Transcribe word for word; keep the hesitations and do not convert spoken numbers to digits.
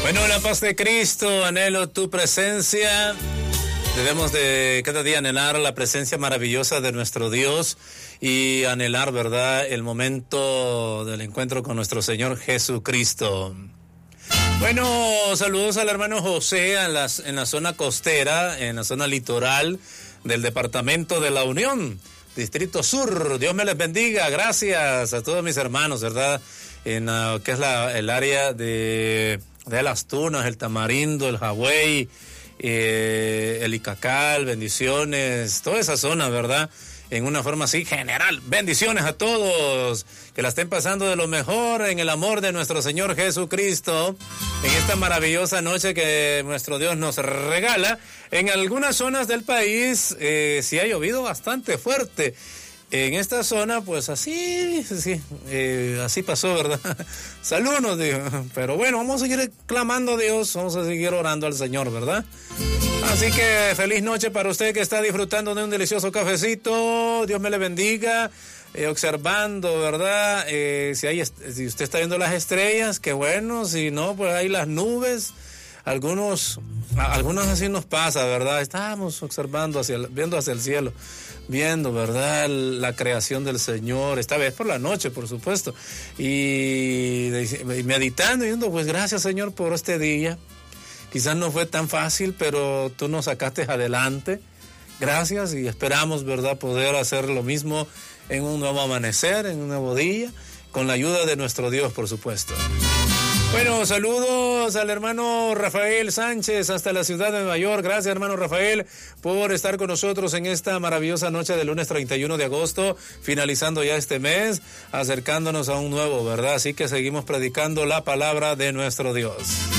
Bueno, la paz de Cristo, anhelo tu presencia. Debemos de cada día anhelar la presencia maravillosa de nuestro Dios y anhelar, ¿verdad?, el momento del encuentro con nuestro Señor Jesucristo. Bueno, saludos al hermano José en, las, en la zona costera, en la zona litoral del departamento de La Unión, Distrito Sur. Dios me les bendiga. Gracias a todos mis hermanos, ¿verdad?, en uh, que es la, el área de... de Las Tunas, el Tamarindo, el Hawái, eh, el Icacal, bendiciones, toda esa zona, ¿verdad? En una forma así general, bendiciones a todos, que la estén pasando de lo mejor en el amor de nuestro Señor Jesucristo, en esta maravillosa noche que nuestro Dios nos regala. En algunas zonas del país eh, sí ha llovido bastante fuerte. En esta zona, pues así, sí, eh, así pasó, ¿verdad? Salud nos dijo. Pero bueno, vamos a seguir clamando a Dios, vamos a seguir orando al Señor, ¿verdad? Así que feliz noche para usted que está disfrutando de un delicioso cafecito. Dios me le bendiga. Eh, observando, ¿verdad? Eh, si, hay, si usted está viendo las estrellas, qué bueno. Si no, pues hay las nubes. Algunos, algunos así nos pasa, ¿verdad? Estamos observando, hacia el, viendo hacia el cielo, viendo, ¿verdad?, la creación del Señor, esta vez por la noche, por supuesto, y, y meditando, y diciendo, pues gracias, Señor, por este día. Quizás no fue tan fácil, pero tú nos sacaste adelante. Gracias, y esperamos, ¿verdad?, poder hacer lo mismo en un nuevo amanecer, en un nuevo día, con la ayuda de nuestro Dios, por supuesto. Bueno, saludos al hermano Rafael Sánchez hasta la ciudad de Nueva York. Gracias, hermano Rafael, por estar con nosotros en esta maravillosa noche del lunes treinta y uno de agosto, finalizando ya este mes, acercándonos a un nuevo, ¿verdad? Así que seguimos predicando la palabra de nuestro Dios.